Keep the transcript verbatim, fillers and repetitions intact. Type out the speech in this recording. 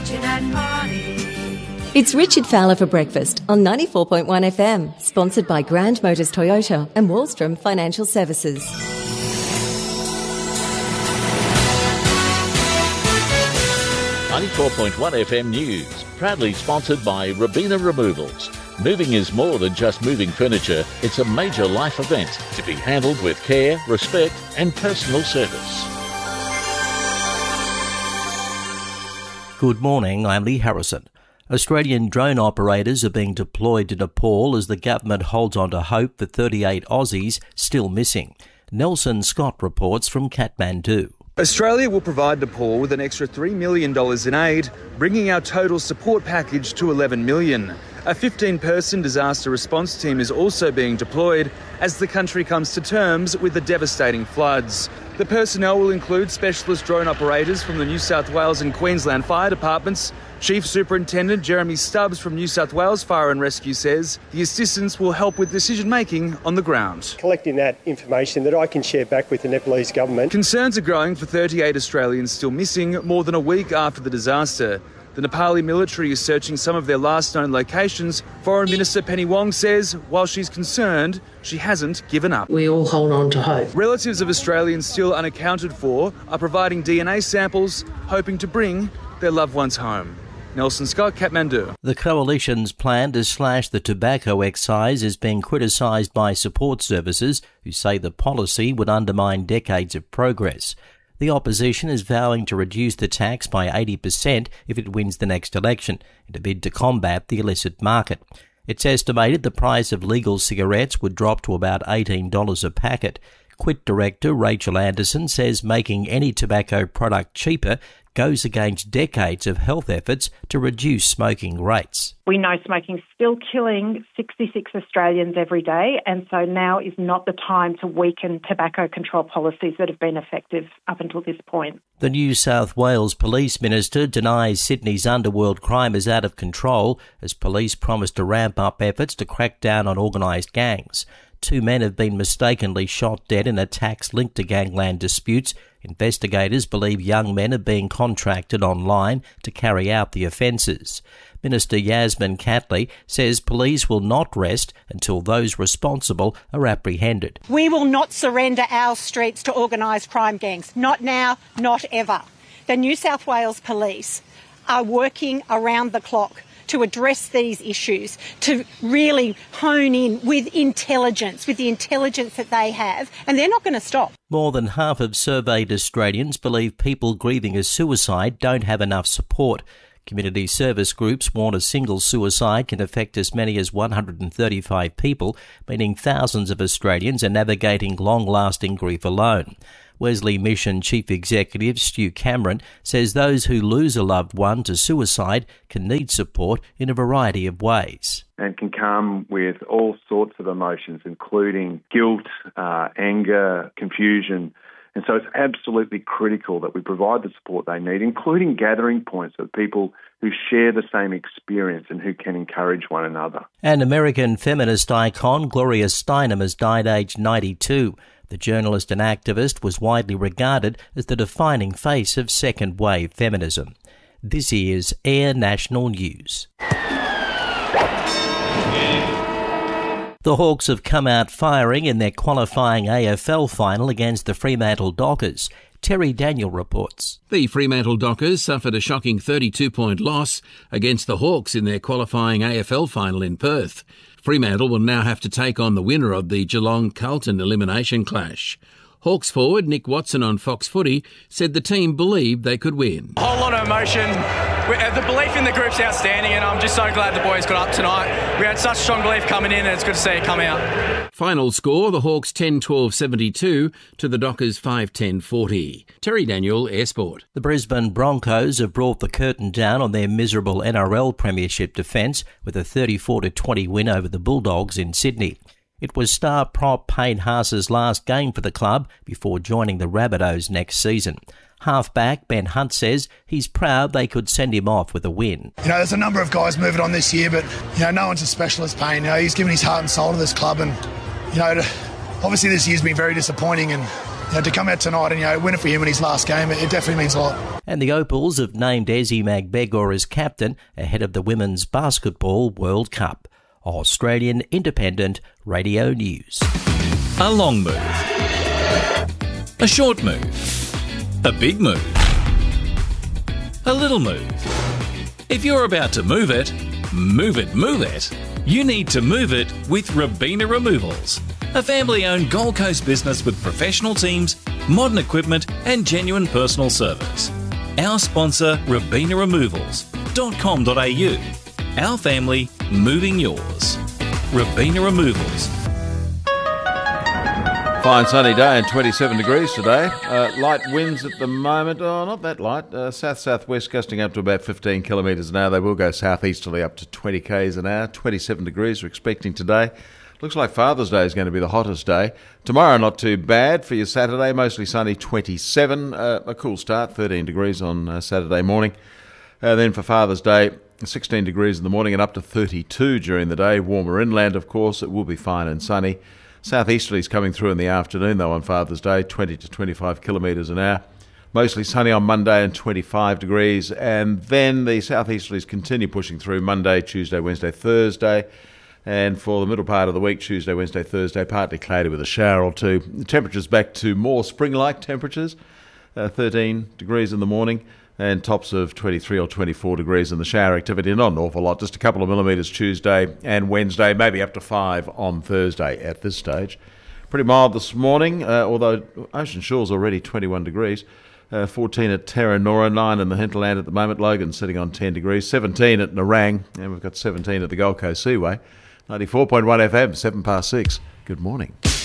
Richard and Connie. It's Richard Fowler for breakfast on ninety-four point one F M, sponsored by Grand Motors Toyota and Wallstrom Financial Services. ninety-four point one F M News, proudly sponsored by Robina Removals. Moving is more than just moving furniture, it's a major life event to be handled with care, respect and personal service. Good morning, I'm Lee Harrison. Australian drone operators are being deployed to Nepal as the government holds on to hope for thirty-eight Aussies still missing. Nelson Scott reports from Kathmandu. Australia will provide Nepal with an extra three million dollars in aid, bringing our total support package to eleven million dollars. A fifteen-person disaster response team is also being deployed as the country comes to terms with the devastating floods. The personnel will include specialist drone operators from the New South Wales and Queensland Fire Departments. Chief Superintendent Jeremy Stubbs from New South Wales Fire and Rescue says the assistance will help with decision-making on the ground. Collecting that information that I can share back with the Nepalese government. Concerns are growing for thirty-eight Australians still missing more than a week after the disaster. The Nepali military is searching some of their last known locations. Foreign Minister Penny Wong says while she's concerned, she hasn't given up. We all hold on to hope. Relatives of Australians still unaccounted for are providing D N A samples, hoping to bring their loved ones home. Nelson Scott, Kathmandu. The coalition's plan to slash the tobacco excise is being criticised by support services who say the policy would undermine decades of progress. The opposition is vowing to reduce the tax by eighty percent if it wins the next election in a bid to combat the illicit market. It's estimated the price of legal cigarettes would drop to about eighteen dollars a packet. Quit director Rachel Anderson says making any tobacco product cheaper goes against decades of health efforts to reduce smoking rates. We know smoking's still killing sixty-six Australians every day, and so now is not the time to weaken tobacco control policies that have been effective up until this point. The New South Wales Police Minister denies Sydney's underworld crime is out of control as police promise to ramp up efforts to crack down on organised gangs. Two men have been mistakenly shot dead in attacks linked to gangland disputes. Investigators believe young men are being contracted online to carry out the offences. Minister Yasmin Catley says police will not rest until those responsible are apprehended. We will not surrender our streets to organised crime gangs. Not now, not ever. The New South Wales Police are working around the clock to address these issues, to really hone in with intelligence, with the intelligence that they have, and they're not going to stop. More than half of surveyed Australians believe people grieving a suicide don't have enough support. Community service groups warn a single suicide can affect as many as one hundred thirty-five people, meaning thousands of Australians are navigating long-lasting grief alone. Wesley Mission Chief Executive Stu Cameron says those who lose a loved one to suicide can need support in a variety of ways. And can come with all sorts of emotions, including guilt, uh, anger, confusion. And so it's absolutely critical that we provide the support they need, including gathering points of people who share the same experience and who can encourage one another. And American feminist icon Gloria Steinem has died aged ninety-two. The journalist and activist was widely regarded as the defining face of second-wave feminism. This is Air National News. The Hawks have come out firing in their qualifying A F L final against the Fremantle Dockers. Terry Daniel reports. The Fremantle Dockers suffered a shocking thirty-two point loss against the Hawks in their qualifying A F L final in Perth. Fremantle will now have to take on the winner of the Geelong-Carlton elimination clash. Hawks forward Nick Watson on Fox Footy said the team believed they could win. A whole lot of emotion. The belief in the group's outstanding, and I'm just so glad the boys got up tonight. We had such strong belief coming in, and it's good to see it come out. Final score, the Hawks ten twelve seventy-two to the Dockers five ten forty. Terry Daniel, Air Sport. The Brisbane Broncos have brought the curtain down on their miserable N R L premiership defence with a thirty-four to twenty win over the Bulldogs in Sydney. It was star prop Payne Haas's last game for the club before joining the Rabbitohs next season. Halfback Ben Hunt says he's proud they could send him off with a win. You know, there's a number of guys moving on this year, but, you know, no one's as special as Payne. You know, he's given his heart and soul to this club, and, you know, obviously this year's been very disappointing, and you know, to come out tonight and, you know, win it for him in his last game, it, it definitely means a lot. And the Opals have named Ezi Magbegor as captain ahead of the Women's Basketball World Cup. Australian Independent Radio News. A long move. A short move. A big move. A little move. If you're about to move it, move it, move it, you need to move it with Robina Removals, a family-owned Gold Coast business with professional teams, modern equipment and genuine personal service. Our sponsor, robina removals dot com dot a u. Our family, moving yours. Robina Removals. Fine sunny day and twenty-seven degrees today. Uh, light winds at the moment. Oh, not that light. Uh, south-southwest gusting up to about fifteen kilometres an hour. They will go southeasterly up to twenty k's an hour. twenty-seven degrees we're expecting today. Looks like Father's Day is going to be the hottest day. Tomorrow not too bad for your Saturday. Mostly sunny, twenty-seven. Uh, a cool start, thirteen degrees on uh, Saturday morning. Uh, then for Father's Day, sixteen degrees in the morning and up to thirty-two during the day. Warmer inland, of course. It will be fine and sunny. Southeasterlies coming through in the afternoon, though, on Father's Day, twenty to twenty-five kilometres an hour. Mostly sunny on Monday and twenty-five degrees. And then the southeasterlies continue pushing through Monday, Tuesday, Wednesday, Thursday. And for the middle part of the week, Tuesday, Wednesday, Thursday, partly cloudy with a shower or two. The temperatures back to more spring-like temperatures, uh, thirteen degrees in the morning. And tops of twenty-three or twenty-four degrees in the shower activity. Not an awful lot, just a couple of millimetres Tuesday and Wednesday, maybe up to five on Thursday at this stage. Pretty mild this morning, uh, although Ocean Shore's already twenty-one degrees. Uh, fourteen at Terranora, nine in the hinterland at the moment. Logan sitting on ten degrees, seventeen at Nerang, and we've got seventeen at the Gold Coast Seaway. ninety-four point one F M, seven past six. Good morning.